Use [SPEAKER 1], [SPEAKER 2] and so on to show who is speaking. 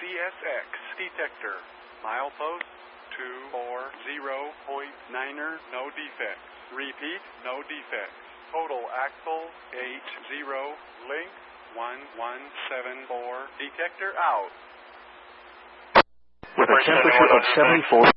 [SPEAKER 1] CSX detector. Milepost 240.9er, no defects. Repeat, no defects. Total axle 80, length 1174. Detector out.
[SPEAKER 2] With a temperature of 74.